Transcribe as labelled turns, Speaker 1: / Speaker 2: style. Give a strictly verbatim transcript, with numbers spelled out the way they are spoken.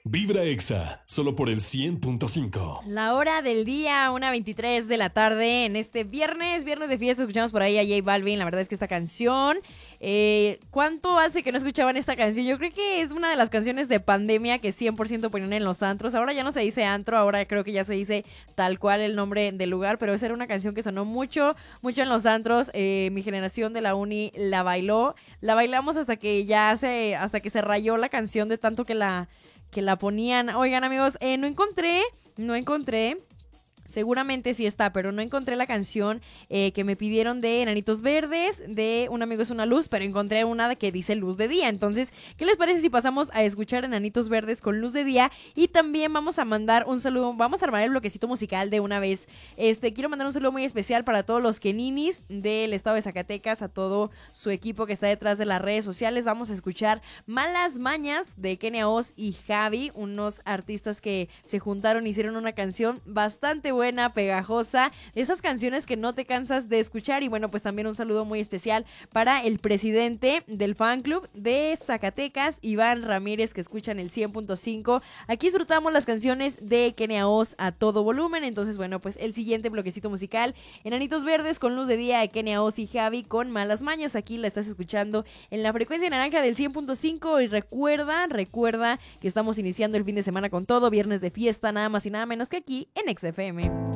Speaker 1: Vibra Exa, solo por el cien punto cinco.
Speaker 2: La hora del día, una veintitrés de la tarde, en este viernes, viernes de fiesta, escuchamos por ahí a J Balvin. La verdad es que esta canción, eh, ¿cuánto hace que no escuchaban esta canción? Yo creo que es una de las canciones de pandemia que cien por ciento ponían en los antros. Ahora ya no se dice antro, ahora creo que ya se dice tal cual el nombre del lugar, pero esa era una canción que sonó mucho, mucho en los antros. Eh, mi generación de la uni la bailó, la bailamos hasta que ya se, hasta que se rayó la canción de tanto que la... que la ponían. Oigan, amigos, eh, no encontré, no encontré, seguramente sí está, pero no encontré la canción eh, que me pidieron de Enanitos Verdes, de Un amigo es una luz, pero encontré una que dice Luz de Día. Entonces, ¿qué les parece si pasamos a escuchar Enanitos Verdes con Luz de Día? Y también vamos a mandar un saludo, vamos a armar el bloquecito musical de una vez. Este, quiero mandar un saludo muy especial para todos los Keninis del estado de Zacatecas, a todo su equipo que está detrás de las redes sociales. Vamos a escuchar Malas Mañas de Kenia Oz y Javi, unos artistas que se juntaron y hicieron una canción bastante buena, pegajosa, esas canciones que no te cansas de escuchar. Y bueno, pues también un saludo muy especial para el presidente del fan club de Zacatecas, Iván Ramírez, que escuchan el cien punto cinco. Aquí disfrutamos las canciones de Kenia Oz a todo volumen. Entonces, bueno, pues el siguiente bloquecito musical, Enanitos Verdes con Luz de Día de Kenia Oz y Javi con Malas Mañas. Aquí la estás escuchando en la frecuencia naranja del cien punto cinco. Y recuerda, recuerda que estamos iniciando el fin de semana con todo, viernes de fiesta, nada más y nada menos que aquí en X F M.